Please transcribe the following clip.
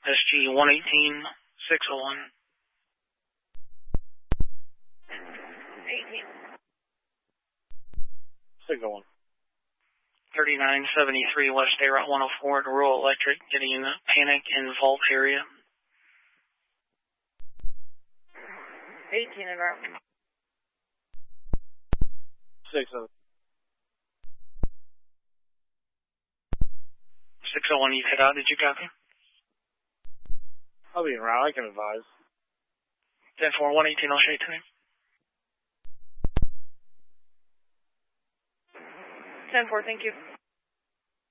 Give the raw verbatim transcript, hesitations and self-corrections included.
S G one eighteen six oh one. eighteen. six oh one. thirty-nine seventy-three West A Route one oh four to Rural Electric, getting in the panic and vault area. eighteen in route. six oh. six oh one, you've hit out. Did you copy? I'll be en route. I can advise. ten four one eighteen, I'll show you to me. ten four, thank you.